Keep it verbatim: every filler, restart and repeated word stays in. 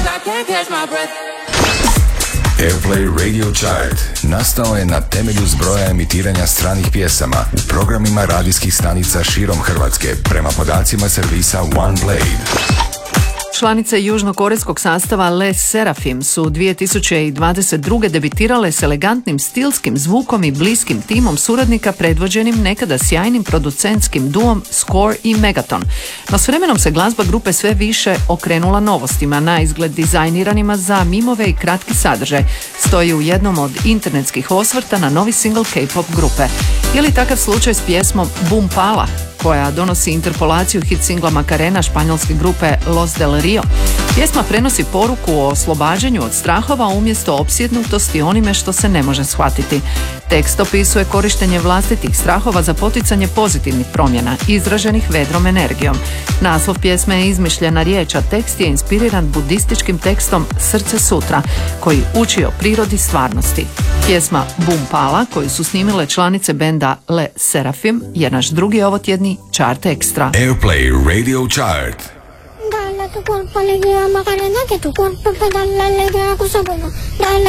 I can't catch my breath. Airplay Radio Chart nastao je na temelju zbroja emitiranja stranih pjesama u programima radijskih stanica širom Hrvatske prema podacima servisa OnePlay. Članice južnokorejskog sastava Les Seraphim su dvije tisuće dvadeset druge debitirale s elegantnim stilskim zvukom i bliskim timom suradnika predvođenim nekada sjajnim producentskim duom Score i Megaton. No s vremenom se glazba grupe sve više okrenula novostima, na izgled dizajniranima za mimove i kratki sadržaj. Stoji u jednom od internetskih osvrta na novi single K-pop grupe. Je li takav slučaj s pjesmom Boom Pala, koja donosi interpolaciju hit singla Macarena španjolske grupe Los del Rio? Pjesma prenosi poruku o oslobađanju od strahova umjesto opsjednutosti onime što se ne može shvatiti. Tekst opisuje korištenje vlastitih strahova za poticanje pozitivnih promjena, izraženih vedrom energijom. Naslov pjesme je izmišljena riječ, a tekst je inspiriran budističkim tekstom Srce sutra, koji uči o prirodi stvarnosti. Pjesma Boom Pala, koju su snimile članice benda Le Seraphim, je naš drugi ovotjedni Chart Extra. Airplay Radio Chart. Dale a tu cuerpo alegría, Macarena, que tu cuerpo pedala alegría, cosa buena. Dale